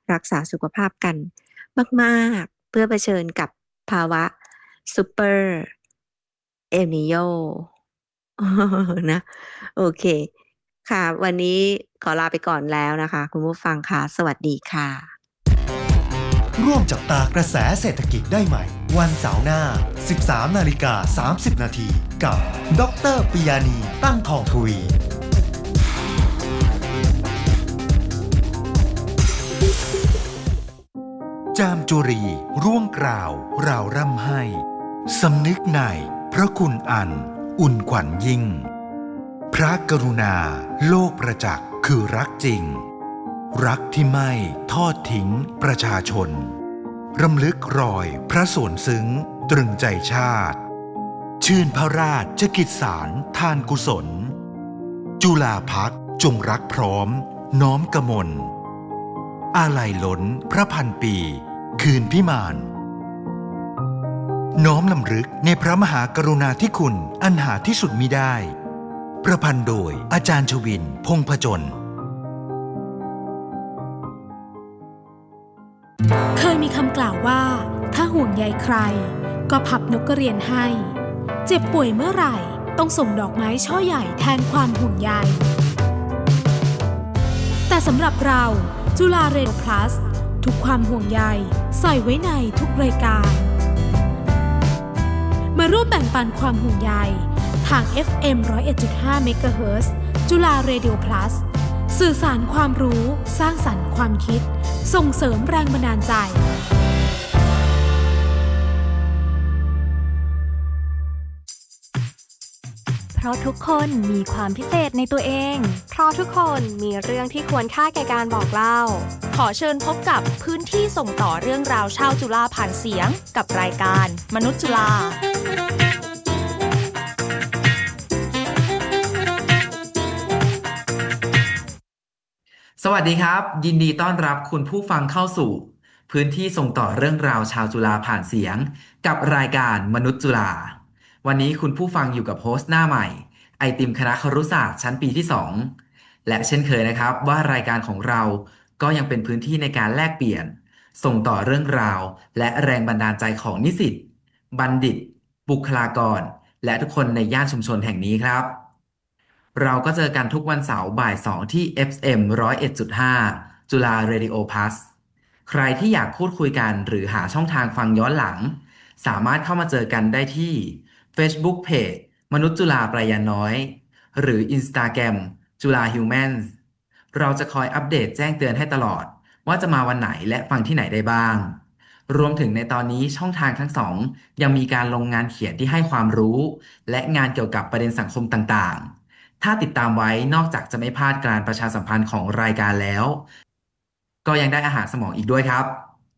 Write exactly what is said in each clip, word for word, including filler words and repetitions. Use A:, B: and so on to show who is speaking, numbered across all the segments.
A: รักษาสุขภาพกันมากๆเพื่อเผชิญกับภาวะซูเปอร์เอลนีโญ นะโอเคค่ะวันนี้ขอลาไปก่อนแล้วนะคะคุณผู้ฟังค่ะสวัสดีค่ะ
B: ร่วมจับตากระแสเศรษฐกิจได้ใหม่วันเสาร์หน้า สิบสามนาฬิกาสามสิบนาทีกับดรปิยานีตั้งทองทวีจามจุรีร่วงกล่าวราวร่ำให้สำนึกในพระคุณอันอุ่นขวัญยิ่งพระกรุณาโลกประจักษ์คือรักจริงรักที่ไม่ทอดทิ้งประชาชนรำลึกรอยพระส่วนซึ้งตรึงใจชาติชื่นพระราชกิจสารทานกุศลจุฬาภรณ์จงรักพร้อมน้อมกมลอาลัยล้นพระพันปีคืนพิมานน้อมลำลึกในพระมหากรุณาธิคุณอันหาที่สุดมิได้ประพันธ์โดยอาจารย์ชวินพงษ์ผจญ
C: เคยมีคำกล่าวว่าถ้าห่วงใยใครก็พับนกกระเรียนให้เจ็บป่วยเมื่อไหร่ต้องส่งดอกไม้ช่อใหญ่แทนความห่วงใยแต่สำหรับเราจุฬาเรโ o พลัสทุกความห่วงใยใส่ไว้ในทุกรายการมาร่วมแบ่งปันความห่วงใยทาง เอฟ เอ็ม หนึ่งร้อยเอ็ดจุดห้า เมกะเฮิรตซ์จุฬาเรดิโอพลัสสื่อสารความรู้สร้างสรรค์ความคิดส่งเสริมแรงบันดาลใจ
D: เพราะทุกคนมีความพิเศษในตัวเองเพราะทุกคนมีเรื่องที่ควรค่าแก่การบอกเล่า
E: ขอเชิญพบกับพื้นที่ส่งต่อเรื่องราวชาวจุฬาผ่านเสียงกับรายการมนุษย์จุฬา
F: สวัสดีครับยินดีต้อนรับคุณผู้ฟังเข้าสู่พื้นที่ส่งต่อเรื่องราวชาวจุฬาผ่านเสียงกับรายการมนุษย์จุฬาวันนี้คุณผู้ฟังอยู่กับโฮสต์หน้าใหม่ไอติมคณะครุศาสตร์ชั้นปีที่สองและเช่นเคยนะครับว่ารายการของเราก็ยังเป็นพื้นที่ในการแลกเปลี่ยนส่งต่อเรื่องราวและแรงบันดาลใจของนิสิตบัณฑิตบุคลากรและทุกคนในย่านชุมชนแห่งนี้ครับเราก็เจอกันทุกวันเสาร์บ่ายสองที่ เอฟ เอ็ม หนึ่งร้อยเอ็ดจุดห้า จุฬา Radio Plus ใครที่อยากพูดคุยกันหรือหาช่องทางฟังย้อนหลังสามารถเข้ามาเจอกันได้ที่ Facebook Page มนุษย์จุฬาปรายาน้อยหรือ Instagram จุฬา Humans เราจะคอยอัปเดตแจ้งเตือนให้ตลอดว่าจะมาวันไหนและฟังที่ไหนได้บ้างรวมถึงในตอนนี้ช่องทางทั้งสองยังมีการลงงานเขียนที่ให้ความรู้และงานเกี่ยวกับประเด็นสังคมต่างๆถ้าติดตามไว้นอกจากจะไม่พลาดการประชาสัมพันธ์ของรายการแล้วก็ยังได้อาหารสมองอีกด้วยครับ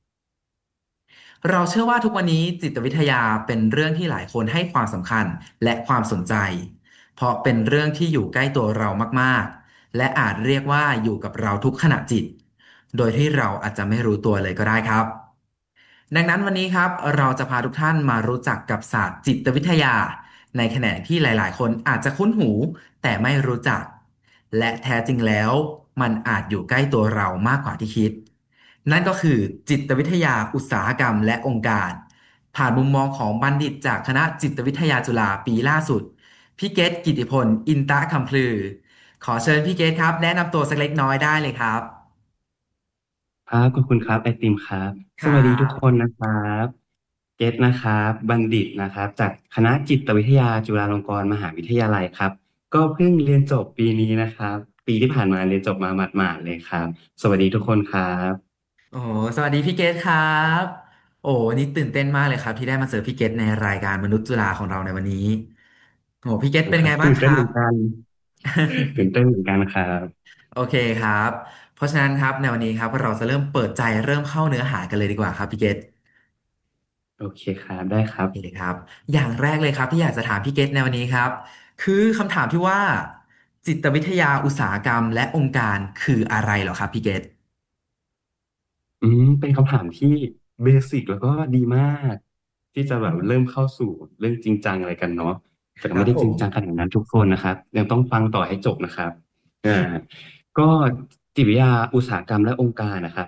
F: เราเชื่อว่าทุกวันนี้จิตวิทยาเป็นเรื่องที่หลายคนให้ความสำคัญและความสนใจเพราะเป็นเรื่องที่อยู่ใกล้ตัวเรามากๆและอาจเรียกว่าอยู่กับเราทุกขณะจิตโดยที่เราอาจจะไม่รู้ตัวเลยก็ได้ครับดังนั้นวันนี้ครับเราจะพาทุกท่านมารู้จักกับศาสตร์จิตวิทยาในแขนงที่หลายๆคนอาจจะคุ้นหูแต่ไม่รู้จักและแท้จริงแล้วมันอาจอยู่ใกล้ตัวเรามากกว่าที่คิดนั่นก็คือจิตวิทยาอุตสาหกรรมและองค์การผ่านมุมมองของบัณฑิตจากคณะจิตวิทยาจุฬาปีล่าสุดพี่เกตกิติพลอินตะคำพลือขอเชิญพี่เกตครับแนะนำตัวสักเล็กน้อยได้เลยครับ
G: ครับขอบคุณครับไอติมครับ
F: ครั
G: สวัสดีทุกคน
F: บ
G: นะครับเกตนะครับบัณฑิตนะครับจากคณะจิตวิทยาจุฬาลงกรณ์มหาวิทยาลัยครับก็เพิ่งเรียนจบปีนี้นะครับปีที่ผ่านมาเรียนจบมาหมาดๆเลยครับสวัสดีทุกคนครับ
F: โอ้โหสวัสดีพี่เกตครับโอ้นี่ตื่นเต้นมากเลยครับที่ได้มาเจอพี่เกตในรายการมนุษย์จุฬาของเราในวันนี้โอ้โหพี่เกตเป็น
G: ครับตื่นเต้
F: ไงบ้างครับ
G: นเหมือนกันตื่นเต้นเหมือนกันครับ
F: โอเคครับเพราะฉะนั้นครับในวันนี้ครับเราจะเริ่มเปิดใจเริ่มเข้าเนื้อหากันเลยดีกว่าครับพี่เกต
G: โอเคครับได้ครั
F: โอเค
G: บ
F: ครับอย่างแรกเลยครับที่อยากจะถามพี่เกตในวันนี้ครับคือคำถามที่ว่าจิตวิทยาอุตสาหกรรมและองค์การคืออะไรเหรอครับพี่เกต
G: อืมเป็นคำถามที่เบสิกแล้วก็ดีมากที่จะแบบเริ่มเข้าสู่เรื่องจริงจังอะไรกันเนาะแต่ก็ไม่ได้
F: ครับผม
G: จริงจังขนาดนั้นทุกคนนะครับยังต้องฟังต่อให้จบนะครับอ่าก็จิตวิทยาอุตสาหกรรมและองค์การนะครับ